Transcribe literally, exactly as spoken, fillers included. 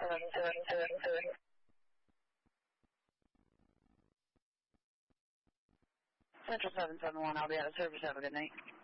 Central seven seven one, I'll be out of service. Have a good night.